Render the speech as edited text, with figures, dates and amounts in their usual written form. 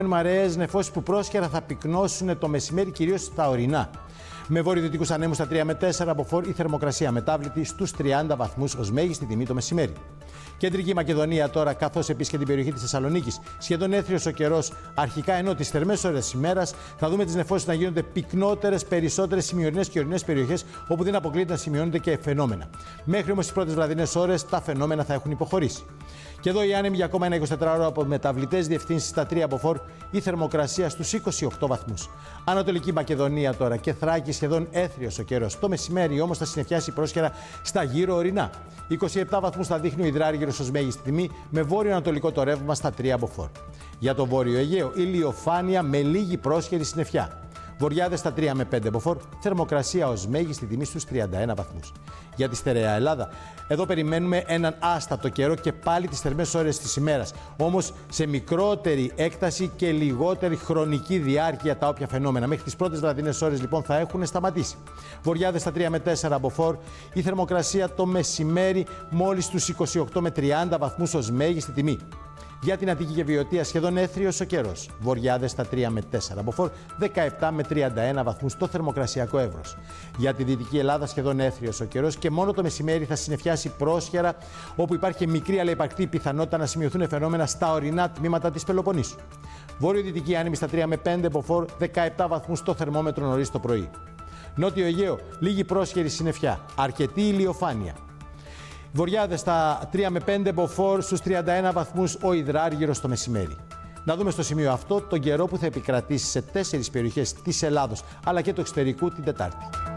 Μαρέες νεφώσεις που πρόσχερα θα πυκνώσουν το μεσημέρι, κυρίως στα ορεινά. Με βορειοδυτικούς ανέμους στα 3 με 4 από φόρ, η θερμοκρασία μετάβλητη στους 30 βαθμούς ως μέγιστη τιμή το μεσημέρι. Κεντρική Μακεδονία τώρα, καθώς επίσης και την περιοχή της Θεσσαλονίκης, σχεδόν έθριος ο καιρός αρχικά, ενώ τις θερμές ώρες της ημέρας θα δούμε τις νεφώσεις να γίνονται πυκνότερες, περισσότερες σημειωρινές και ορεινές περιοχές, όπου δεν αποκλείεται να σημειώνονται και φαινόμενα. Μέχρι όμως τις πρώτες βραδινές ώρες τα φαινόμενα θα έχουν υποχωρήσει. Και εδώ οι άνεμοι για ακόμα ένα 24ωρο από μεταβλητές διευθύνσεις στα 3 από φόρ, η θερμοκρασία στους 28 βαθμούς. Ανατολική Μακεδονία τώρα και Θράκη, σχεδόν έθριος ο καιρός. Το μεσημέρι όμως θα συννεφιάσει πρόσχερα στα γύρω ορεινά. 27 βαθμούς θα δείχνει ο υδράργυρος ως μέγιστη τιμή, με βόρειο-ανατολικό το ρεύμα στα 3 από φόρ. Για το βόρειο Αιγαίο, ηλιοφάνεια με λίγη πρόσχερη συννεφιά. Βοριάδες στα 3 με 5 από φόρ, θερμοκρασία ως μέγιστη τιμή στους 31 βαθμούς. Για τη στερεά Ελλάδα, εδώ περιμένουμε έναν άστατο καιρό και πάλι τις θερμές ώρες της ημέρας. Όμως σε μικρότερη έκταση και λιγότερη χρονική διάρκεια τα όποια φαινόμενα. Μέχρι τις πρώτες βραδινές ώρες λοιπόν θα έχουν σταματήσει. Βοριάδες στα 3 με 4 από φόρ, η θερμοκρασία το μεσημέρι μόλις στους 28 με 30 βαθμούς ως μέγιστη τιμή. Για την Αττική και Βιωτία σχεδόν έθριος ο καιρός. Βοριάδες στα 3 με 4 από φόρ, 17 με 31 βαθμούς το θερμοκρασιακό εύρος. Για τη Δυτική Ελλάδα σχεδόν έθριος ο καιρός και μόνο το μεσημέρι θα συννεφιάσει πρόσχερα, όπου υπάρχει μικρή αλλά υπαρκτή πιθανότητα να σημειωθούν φαινόμενα στα ορεινά τμήματα της Πελοποννήσου. Βόρειο-δυτική άνεμη στα 3 με 5 από φόρ, 17 βαθμούς το θερμόμετρο νωρίς το πρωί. Νότιο Αιγαίο, λίγη πρόσχερη συννεφιά, αρκετή ηλιοφάνεια. Βοριάδες στα 3 με 5 από φόρ, στους 31 βαθμούς ο υδράργυρος το μεσημέρι. Να δούμε στο σημείο αυτό τον καιρό που θα επικρατήσει σε 4 περιοχές της Ελλάδος αλλά και του εξωτερικού την Τετάρτη.